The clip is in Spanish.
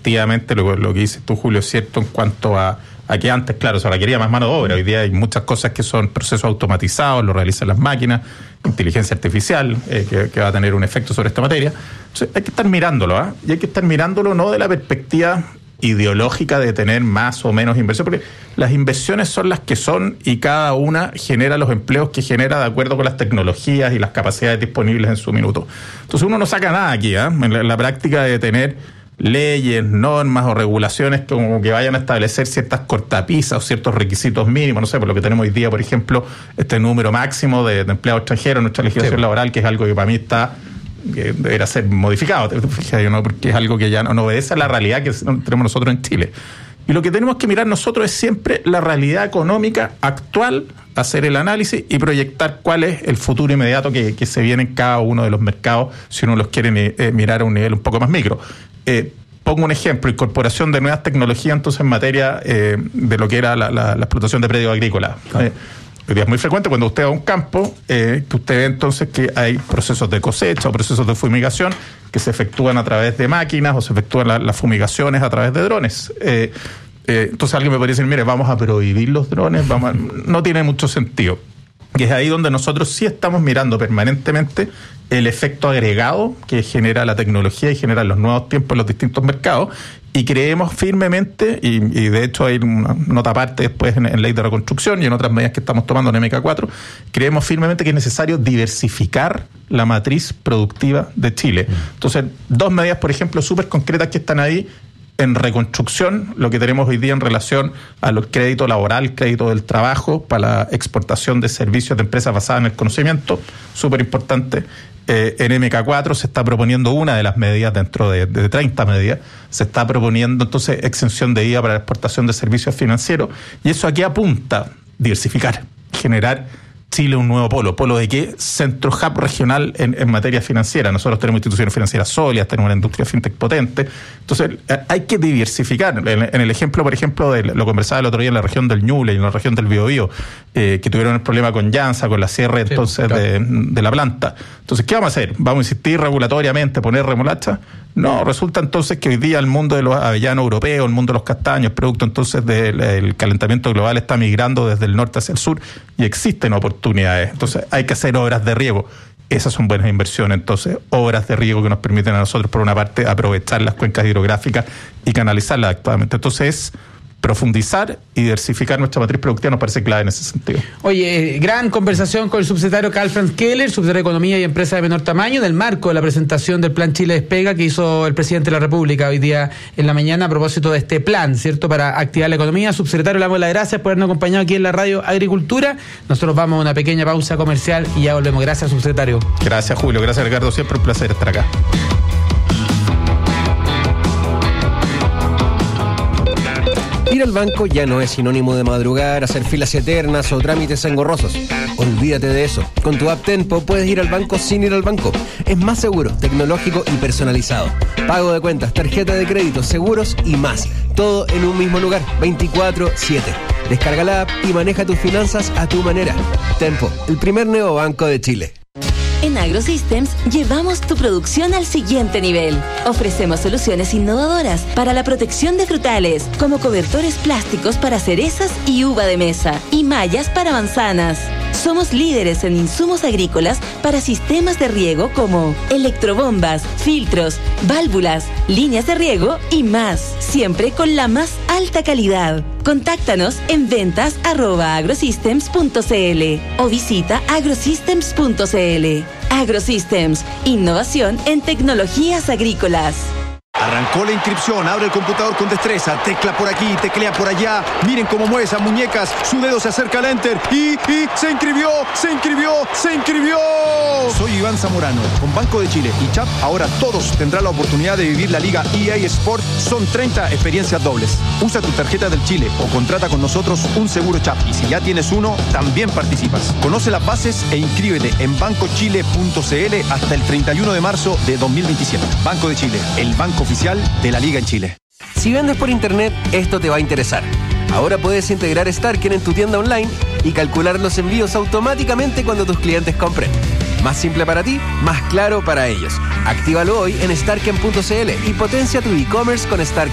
efectivamente lo que dices tú, Julio, es cierto en cuanto a que antes, claro, se requería más mano de obra. Hoy día hay muchas cosas que son procesos automatizados, lo realizan las máquinas, inteligencia artificial, que va a tener un efecto sobre esta materia. Entonces hay que estar mirándolo, y hay que estar mirándolo no de la perspectiva ideológica de tener más o menos inversión, porque las inversiones son las que son y cada una genera los empleos que genera de acuerdo con las tecnologías y las capacidades disponibles en su minuto. Entonces uno no saca nada aquí, en la práctica de tener leyes, normas o regulaciones como que vayan a establecer ciertas cortapisas o ciertos requisitos mínimos, no sé, por lo que tenemos hoy día, por ejemplo, este número máximo de empleados extranjeros en nuestra legislación laboral, que es algo que para mí que debería ser modificado, ¿no? Porque es algo que ya no obedece a la realidad que tenemos nosotros en Chile. Y lo que tenemos que mirar nosotros es siempre la realidad económica actual, hacer el análisis y proyectar cuál es el futuro inmediato que se viene en cada uno de los mercados, si uno los quiere mirar a un nivel un poco más micro. Pongo un ejemplo, incorporación de nuevas tecnologías entonces en materia de lo que era la explotación de predios agrícolas. Hoy día es muy frecuente cuando usted va a un campo que usted ve entonces que hay procesos de cosecha o procesos de fumigación que se efectúan a través de máquinas o se efectúan las fumigaciones a través de drones. Entonces alguien me podría decir, mire, vamos a prohibir los drones, no tiene mucho sentido. Y es ahí donde nosotros sí estamos mirando permanentemente el efecto agregado que genera la tecnología y genera los nuevos tiempos en los distintos mercados, y creemos firmemente, y de hecho hay una nota aparte después en Ley de Reconstrucción y en otras medidas que estamos tomando en MK4, creemos firmemente que es necesario diversificar la matriz productiva de Chile. Entonces, dos medidas, por ejemplo, súper concretas que están ahí. En reconstrucción, lo que tenemos hoy día en relación al crédito laboral, crédito del trabajo para la exportación de servicios de empresas basadas en el conocimiento, súper importante. En MK4 se está proponiendo una de las medidas dentro de 30 medidas, se está proponiendo entonces exención de IVA para la exportación de servicios financieros, y eso aquí apunta diversificar, generar Chile un nuevo polo de qué, centro hub regional en materia financiera. Nosotros tenemos instituciones financieras sólidas, tenemos una industria fintech potente, entonces hay que diversificar. En el ejemplo, por ejemplo, lo conversaba el otro día en la región del Ñuble y en la región del Biobío, que tuvieron el problema con Llanza, con la cierre entonces de la planta. Entonces, ¿qué vamos a hacer? ¿Vamos a insistir regulatoriamente, poner remolacha? No, resulta entonces que hoy día el mundo de los avellanos europeos, el mundo de los castaños, producto entonces del calentamiento global, está migrando desde el norte hacia el sur y existen oportunidades. Entonces hay que hacer obras de riego. Esas son buenas inversiones, entonces, obras de riego que nos permiten a nosotros, por una parte, aprovechar las cuencas hidrográficas y canalizarlas adecuadamente. Entonces, profundizar y diversificar nuestra matriz productiva nos parece clave en ese sentido. Oye, gran conversación con el subsecretario Karl-Franz Keller, subsecretario de Economía y Empresas de Menor Tamaño, en el marco de la presentación del Plan Chile Despega que hizo el presidente de la República hoy día en la mañana a propósito de este plan, ¿cierto?, para activar la economía. Subsecretario, le damos las gracias por habernos acompañado aquí en la Radio Agricultura. Nosotros vamos a una pequeña pausa comercial y ya volvemos. Gracias, subsecretario. Gracias, Julio. Gracias, Ricardo. Siempre un placer estar acá. Ir al banco ya no es sinónimo de madrugar, hacer filas eternas o trámites engorrosos. Olvídate de eso. Con tu app Tenpo puedes ir al banco sin ir al banco. Es más seguro, tecnológico y personalizado. Pago de cuentas, tarjeta de crédito, seguros y más. Todo en un mismo lugar, 24/7. Descarga la app y maneja tus finanzas a tu manera. Tenpo, el primer neobanco de Chile. En AgroSystems llevamos tu producción al siguiente nivel. Ofrecemos soluciones innovadoras para la protección de frutales, como cobertores plásticos para cerezas y uva de mesa, y mallas para manzanas. Somos líderes en insumos agrícolas para sistemas de riego como electrobombas, filtros, válvulas, líneas de riego y más, siempre con la más alta calidad. Contáctanos en ventas@agrosystems.cl o visita agrosystems.cl. AgroSystems, innovación en tecnologías agrícolas. Arrancó la inscripción, abre el computador con destreza, tecla por aquí, teclea por allá, miren cómo mueve esas muñecas, su dedo se acerca al enter y se inscribió. Soy Iván Zamorano, con Banco de Chile y CHAP, ahora todos tendrán la oportunidad de vivir la Liga EA Sport, son 30 experiencias dobles. Usa tu tarjeta del Chile o contrata con nosotros un seguro CHAP y si ya tienes uno, también participas. Conoce las bases e inscríbete en bancochile.cl hasta el 31 de marzo de 2027. Banco de Chile, el banco oficial de la Liga en Chile. Si vendes por internet, esto te va a interesar. Ahora puedes integrar Starken en tu tienda online y calcular los envíos automáticamente cuando tus clientes compren. Más simple para ti, más claro para ellos. Actívalo hoy en starken.cl y potencia tu e-commerce con Starken.